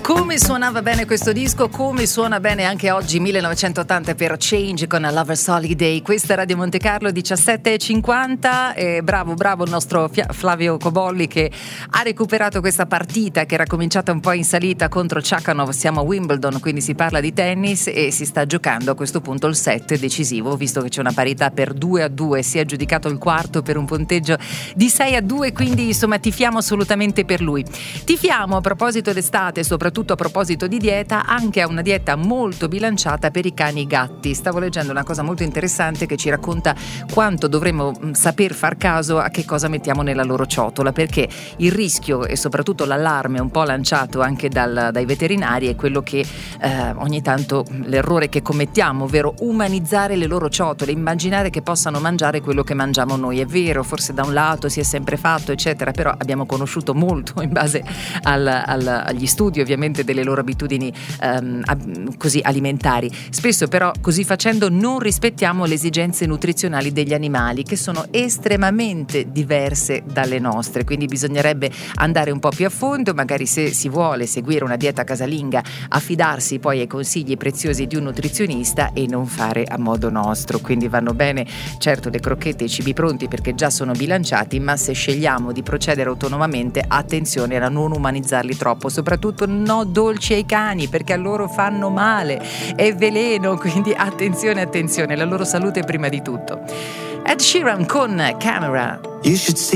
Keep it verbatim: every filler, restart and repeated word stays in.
Come suonava bene questo disco, come suona bene anche oggi millenovecentottanta per Change con Lover's Holiday. Questa è Radio Monte Carlo diciassette e cinquanta. Eh, bravo, bravo il nostro Flavio Cobolli che ha recuperato questa partita che era cominciata un po' in salita contro Chakhanov. Siamo a Wimbledon, quindi si parla di tennis e si sta giocando a questo punto il set decisivo, visto che c'è una parità per due a due. Si è aggiudicato il quarto per un punteggio di sei a due, quindi insomma tifiamo assolutamente per lui. Tifiamo a proposito d'estate, soprattutto a proposito di dieta, anche a una dieta molto bilanciata per i cani e i gatti. Stavo leggendo una cosa molto interessante che ci racconta quanto dovremmo saper far caso a che cosa mettiamo nella loro ciotola, perché il rischio e soprattutto l'allarme un po' lanciato anche dal, dai veterinari è quello che eh, ogni tanto l'errore che commettiamo, ovvero umanizzare le loro ciotole, immaginare che possano mangiare quello che mangiamo noi. È vero, forse da un lato si è sempre fatto eccetera, però abbiamo conosciuto molto in base al, al, agli studi ovviamente delle loro abitudini ehm, così alimentari. Spesso però così facendo non rispettiamo le esigenze nutrizionali degli animali, che sono estremamente diverse dalle nostre, quindi bisognerebbe andare un po' più a fondo, magari se si vuole seguire una dieta casalinga affidarsi poi ai consigli preziosi di un nutrizionista e non fare a modo nostro. Quindi vanno bene certo le crocchette e i cibi pronti perché già sono bilanciati, ma se scegliamo di procedere autonomamente attenzione a non umanizzarli troppo, soprattutto no dolci ai cani perché a loro fanno male, è veleno, quindi attenzione attenzione, la loro salute prima di tutto. Ed Sheeran con Camera. You should see